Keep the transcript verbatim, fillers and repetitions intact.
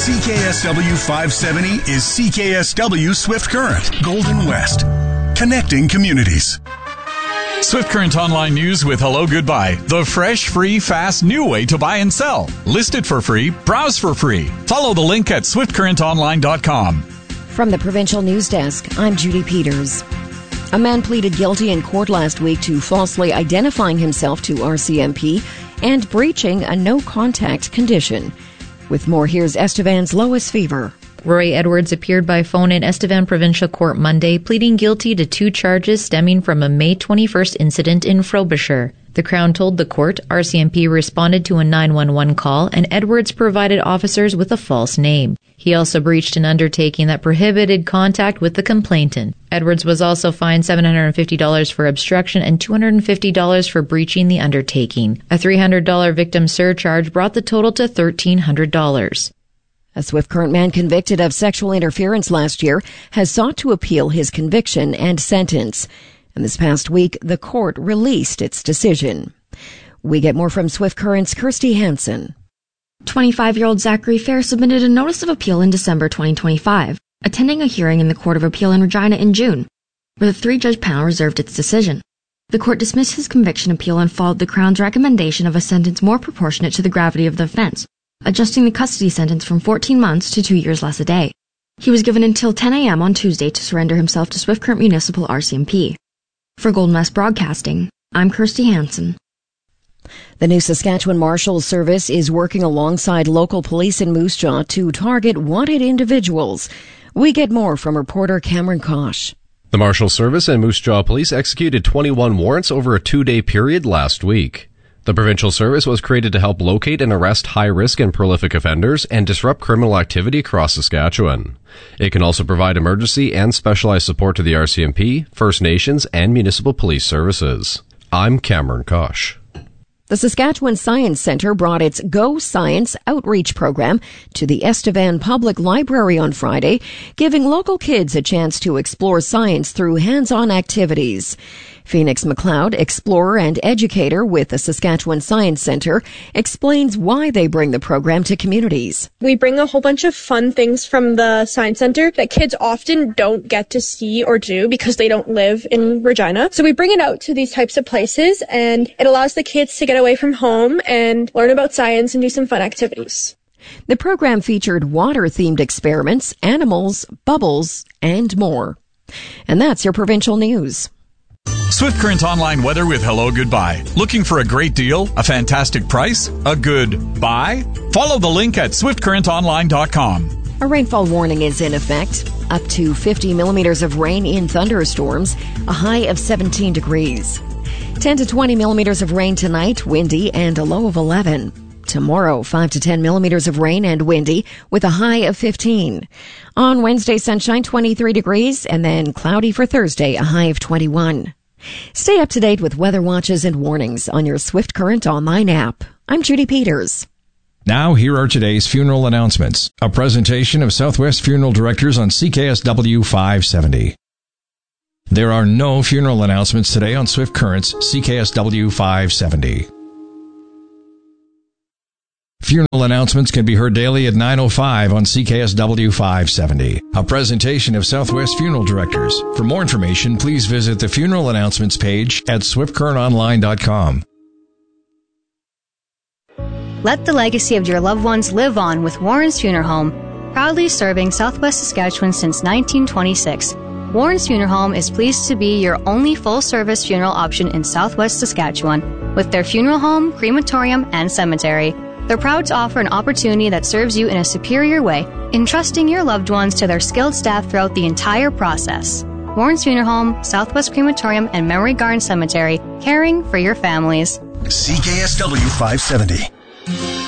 C K S W five seventy is C K S W Swift Current, Golden West. Connecting communities. Swift Current Online News with Hello Goodbye. The fresh, free, fast, new way to buy and sell. List it for free. Browse for free. Follow the link at swift current online dot com. From the Provincial News Desk, I'm Judy Peters. A man pleaded guilty in court last week to falsely identifying himself to R C M P and breaching a no-contact condition. With more, here's Estevan's Lois Fever. Roy Edwards appeared by phone in Estevan Provincial Court Monday, pleading guilty to two charges stemming from a May twenty-first incident in Frobisher. The Crown told the court R C M P responded to a nine one one call and Edwards provided officers with a false name. He also breached an undertaking that prohibited contact with the complainant. Edwards was also fined seven hundred fifty dollars for obstruction and two hundred fifty dollars for breaching the undertaking. A three hundred dollars victim surcharge brought the total to one thousand three hundred dollars. A Swift Current man convicted of sexual interference last year has sought to appeal his conviction and sentence. And this past week, the court released its decision. We get more from Swift Current's Kirsty Hansen. twenty-five-year-old Zachary Fair submitted a notice of appeal in December twenty twenty-five, attending a hearing in the Court of Appeal in Regina in June, where the three-judge panel reserved its decision. The court dismissed his conviction appeal and followed the Crown's recommendation of a sentence more proportionate to the gravity of the offense, adjusting the custody sentence from fourteen months to two years less a day. He was given until ten a.m. on Tuesday to surrender himself to Swift Current Municipal R C M P. For Golden West Broadcasting, I'm Kirsty Hansen. The New Saskatchewan Marshals Service is working alongside local police in Moose Jaw to target wanted individuals. We get more from reporter Cameron Kosh. The Marshals Service and Moose Jaw Police executed twenty-one warrants over a two-day period last week. The Provincial Service was created to help locate and arrest high-risk and prolific offenders and disrupt criminal activity across Saskatchewan. It can also provide emergency and specialized support to the R C M P, First Nations, and municipal police services. I'm Cameron Kosh. The Saskatchewan Science Centre brought its Go Science outreach program to the Estevan Public Library on Friday, giving local kids a chance to explore science through hands-on activities. Phoenix McLeod, explorer and educator with the Saskatchewan Science Centre, explains why they bring the program to communities. We bring a whole bunch of fun things from the Science Centre that kids often don't get to see or do because they don't live in Regina. So we bring it out to these types of places, and it allows the kids to get away from home and learn about science and do some fun activities. The program featured water-themed experiments, animals, bubbles, and more. And that's your provincial news. Swift Current Online weather with Hello Goodbye. Looking for a great deal? A fantastic price? A good buy? Follow the link at swift current online dot com. A rainfall warning is in effect. Up to fifty millimeters of rain in thunderstorms, a high of seventeen degrees. ten to twenty millimeters of rain tonight, windy, and a low of eleven. Tomorrow, five to ten millimeters of rain and windy with a high of fifteen. On Wednesday, sunshine, twenty-three degrees, and then cloudy for Thursday, a high of twenty-one. Stay up to date with weather watches and warnings on your Swift Current online app. I'm Judy Peters. Now, here are today's funeral announcements. A presentation of Southwest Funeral Directors on C K S W five seventy. There are no funeral announcements today on Swift Current's C K S W five seventy. Funeral announcements can be heard daily at nine oh five on C K S W five seventy. A presentation of Southwest Funeral Directors. For more information, please visit the funeral announcements page at swift current online dot com. Let the legacy of your loved ones live on with Warren's Funeral Home, proudly serving Southwest Saskatchewan since nineteen twenty-six. Warren's Funeral Home is pleased to be your only full-service funeral option in Southwest Saskatchewan, with their funeral home, crematorium, and cemetery. They're proud to offer an opportunity that serves you in a superior way, entrusting your loved ones to their skilled staff throughout the entire process. Warren's Funeral Home, Southwest Crematorium, and Memory Garden Cemetery, caring for your families. C K S W five seventy.